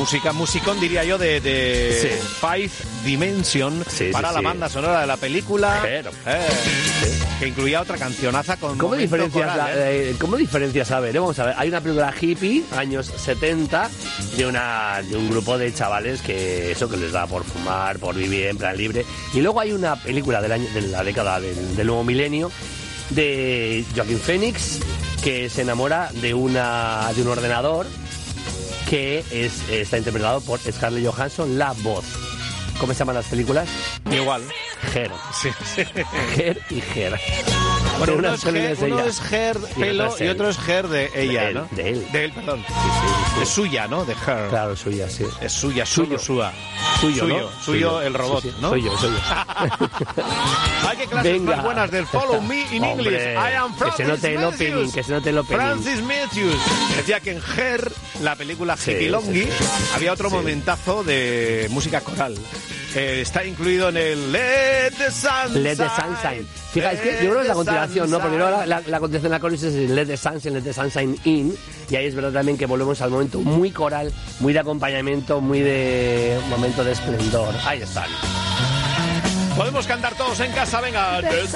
musicón diría yo de Five Dimension para la banda sonora de la película, que incluía otra cancionaza con ¿Cómo diferencias? A ver, vamos a ver. Hay una película hippie, años 70, de un grupo de chavales que les da por fumar, por vivir en plan libre. Y luego hay una película de la década del nuevo milenio de Joaquin Phoenix, que se enamora de un ordenador que está interpretado por Scarlett Johansson, la voz. ¿Cómo se llaman las películas? Igual. Her. Sí. Her y Her. Bueno, uno es Her pelo y otro es Her de ella, ¿no? De él, perdón. Sí. Es suya, ¿no? De Her. Claro, suya, sí. Es suya, suyo, Suyo, el robot, sí. ¿no? Soy yo. Hay que clases más buenas del Follow Me in English. I am Francis que se note el opening. Francis Matthews. Decía que en Her, la película Hippie había otro momentazo de música coral. Está incluido en el Let the Sunshine. Fíjate, es que yo creo que es la continuación, ¿no? Porque luego la continuación de la chorus es el Let the Sunshine In. Y ahí es verdad también que volvemos al momento muy coral, muy de acompañamiento, muy de momento de esplendor. Ahí están. Podemos cantar todos en casa, venga.